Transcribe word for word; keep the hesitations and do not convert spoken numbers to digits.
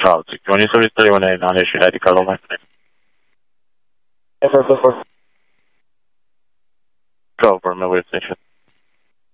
Bravo, six twenty service thirty-one A, non-issued I D card on my name. F four four. Go for Millway Station.